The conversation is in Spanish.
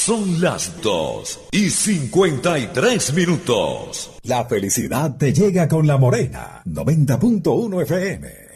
Son las 2:53. La felicidad te llega con La Morena, 90.1 FM.